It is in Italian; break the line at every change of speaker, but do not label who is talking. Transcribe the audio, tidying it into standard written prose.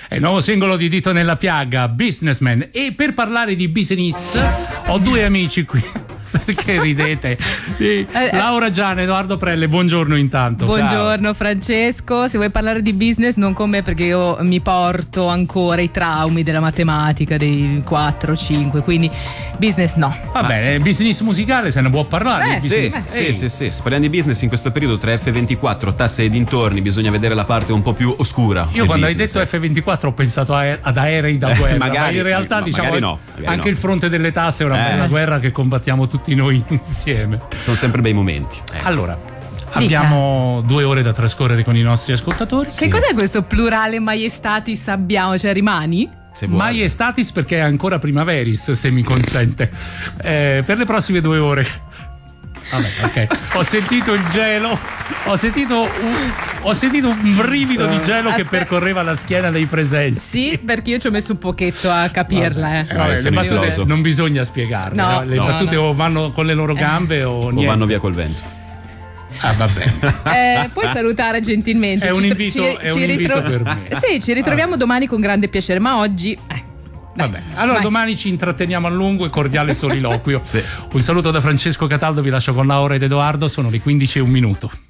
È il nuovo singolo di Dito Nella Piaga, Businessman. E per parlare di business ho due amici qui. Perché ridete? Laura Giana, Edoardo Prelle, buongiorno intanto.
Buongiorno.
Ciao.
Francesco, se vuoi parlare di business non con me, perché io mi porto ancora i traumi della matematica dei 4-5, quindi business no.
Va bene, business musicale se ne può parlare.
Sì. Se parliamo di business in questo periodo tra F24, tasse e dintorni, bisogna vedere la parte un po' più oscura.
Io quando hai detto F24 ho pensato ad aerei da guerra,
magari,
ma in realtà
no,
diciamo
magari
anche
no.
il fronte delle tasse è una bella guerra che combattiamo tutti noi insieme.
Sono sempre bei momenti.
Allora, abbiamo 2 ore da trascorrere con i nostri ascoltatori.
Che cos'è questo plurale maiestatis abbiamo? Cioè rimani?
Maiestatis perché è ancora primaveris, se mi consente. Per le prossime 2 ore. Vabbè, ok. Ho sentito il gelo, ho sentito un brivido di gelo che percorreva la schiena dei presenti.
Sì, perché io ci ho messo un pochetto a capirla.
Vabbè, le battute
incloso.
non bisogna spiegarle,
No,
no? Le battute o vanno con le loro gambe o niente.
O vanno via col vento.
Ah, va bene.
Puoi salutare gentilmente.
È un invito per me.
Sì, ci ritroviamo domani con grande piacere, ma oggi
Vabbè, allora
vai.
domani ci intratteniamo a lungo e cordiale soliloquio.
Sì.
Un saluto da Francesco Cataldo, vi lascio con Laura ed Edoardo, sono le 15:01.